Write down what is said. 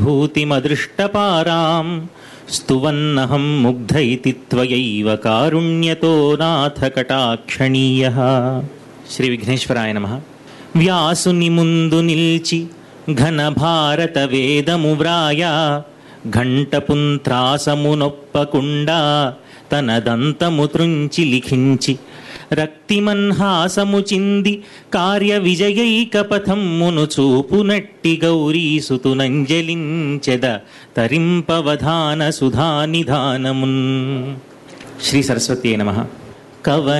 భూతిమదృష్టపారాం స్తువన్నహం ముగ్ధ ఇతి త్వయైవ కారుణ్యతో నాథ కటాక్షణీయః. శ్రీ విఘ్నేశ్వరాయ నమః. వ్యాసుని ముందు నిల్చి ఘన భారత వేదము వ్రాయ, ఘంటపుంత్రాసమునొప్పకుండా తనదంతము త్రుంచి లిఖించి, రక్తిమన్హాసము చింది కార్య విజయైక పథమ్మును చూపునట్టి గౌరీసుతునంజలించెద తరింపవధాన సుధానిధానమున్. శ్రీ సరస్వతీ నమః. కవ